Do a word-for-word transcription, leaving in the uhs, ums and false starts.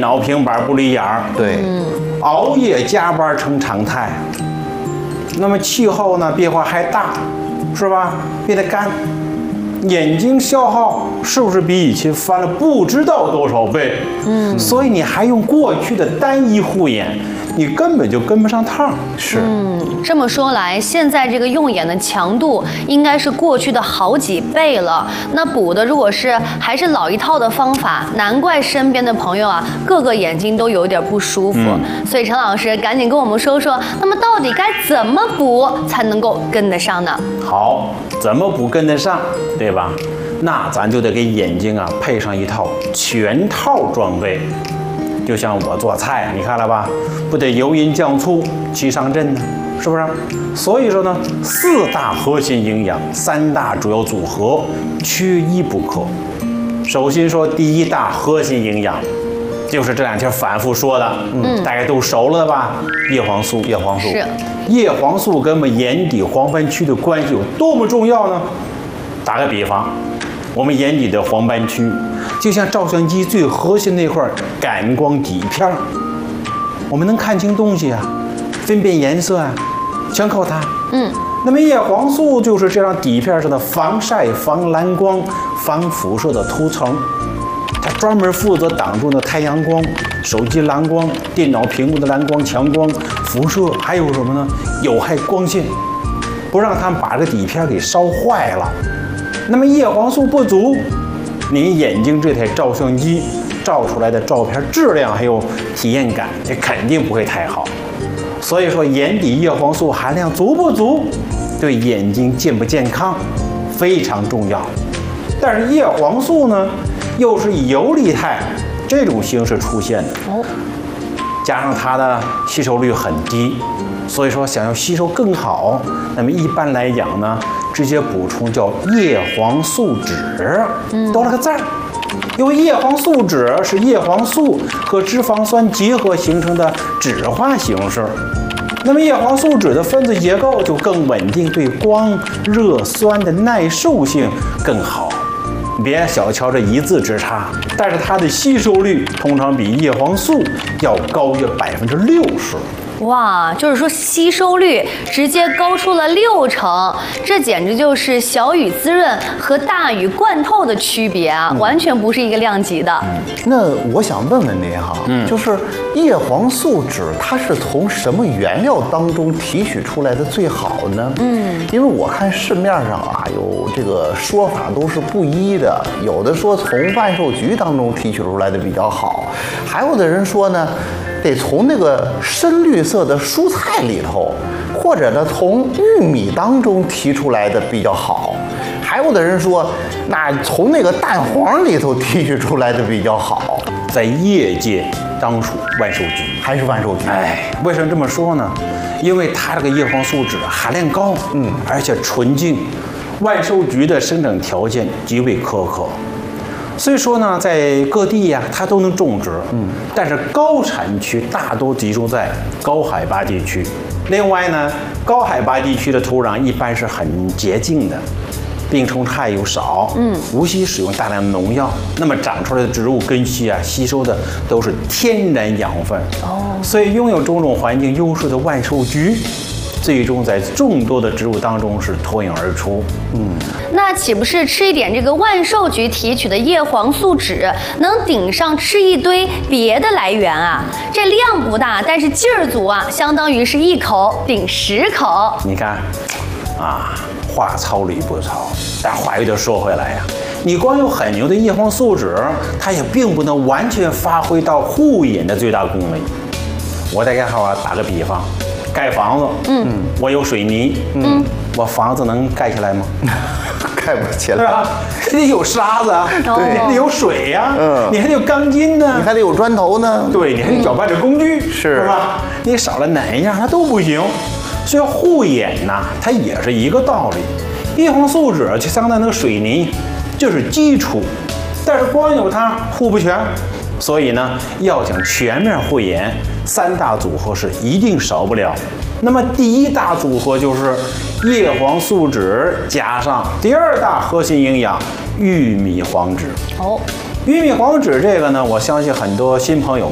脑平板不离眼儿， 对， 嗯， 熬夜加班成常态。那么气候呢变化还大，是吧？变得干，眼睛消耗是不是比以前翻了不知道多少倍？嗯，所以你还用过去的单一护眼，你根本就跟不上趟。 是。 嗯，这么说来，现在这个用眼的强度应该是过去的好几倍了。那补的如果是还是老一套的方法，难怪身边的朋友啊，个个眼睛都有点不舒服。 嗯、 所以陈老师赶紧跟我们说说，那么到底该怎么补才能够跟得上呢？ 好，怎么补跟得上，对吧？那咱就得给眼睛啊配上一套全套装备。就像我做菜，你看了吧？不得油盐酱醋齐上阵呢，是不是？所以说呢，四大核心营养，三大主要组合，缺一不可。首先说第一大核心营养，就是这两天反复说的，嗯，大家都熟了吧？叶黄素，叶黄素。 是。 叶黄素跟我们眼底黄斑区的关系有多么重要呢？打个比方，我们眼底的黄斑区就像照相机最核心那块感光底片，我们能看清东西啊，分辨颜色啊，全靠它。 嗯， 那么叶黄素就是这张底片上的防晒、防蓝光、防辐射的涂层，它专门负责挡住那太阳光、手机蓝光、电脑屏幕的蓝光、强光、辐射，还有什么呢？有害光线，不让它们把这底片给烧坏了。那么叶黄素不足，你眼睛这台照相机照出来的照片质量还有体验感，这肯定不会太好。所以说，眼底叶黄素含量足不足，对眼睛健不健康非常重要。但是叶黄素呢，又是以游离态这种形式出现的， 哦， 加上它的吸收率很低，所以说想要吸收更好，那么一般来讲呢，直接补充叫叶黄素酯，多了个字儿。因为叶黄素酯是叶黄素和脂肪酸结合形成的酯化形式，那么叶黄素酯的分子结构就更稳定，对光、热、酸的耐受性更好。别小瞧这一字之差，但是它的吸收率通常比叶黄素要高约百分之六十。 哇，就是说吸收率直接高出了六成，这简直就是小雨滋润和大雨灌透的区别啊，嗯、完全不是一个量级的。 嗯、那我想问问您哈，嗯、就是叶黄素酯它是从什么原料当中提取出来的最好呢？嗯，因为我看市面上啊有这个说法都是不一的，有的说从万寿菊当中提取出来的比较好，还有的人说呢，得从那个深绿色的蔬菜里头，或者呢从玉米当中提出来的比较好，还有的人说那从那个蛋黄里头提取出来的比较好。 在业界当属万寿菊， 还是万寿菊。 哎，为什么这么说呢？因为它这个叶黄素酯含量高，嗯，而且纯净，万寿菊的生长条件极为苛刻。所以说呢，在各地呀、啊，它都能种植，嗯，但是高产区大多集中在高海拔地区。另外呢，高海拔地区的土壤一般是很洁净的，病虫害又少，嗯，无需使用大量农药，那么长出来的植物根系啊，吸收的都是天然养分。哦，所以拥有种种环境优势的万寿菊，最终在众多的植物当中是脱颖而出。嗯， 那岂不是吃一点这个万寿菊提取的叶黄素酯，能顶上吃一堆别的来源啊？这量不大，但是劲儿足啊，相当于是一口顶十口。 你看，啊，话糙理不糙，但话又得说回来呀、啊，你光有很牛的叶黄素酯，它也并不能完全发挥到护眼的最大功能。我再给好啊打个比方。盖房子，嗯，我有水泥，嗯，我房子能盖起来吗？ 盖不起来， 是吧？你得有沙子啊，对，你还得有水呀，嗯，你还得有钢筋呢， 你还得有砖头呢， 对，你还得搅拌着工具， 是， 是吧？你少了哪一样，它都不行。所以护眼呐，它也是一个道理。叶黄素酯就相当于那个水泥，就是基础，但是光有它护不全。所以呢，要想全面护眼，三大组合是一定少不了。那么第一大组合就是叶黄素酯加上第二大核心营养玉米黄酯。哦，玉米黄酯这个呢，我相信很多新朋友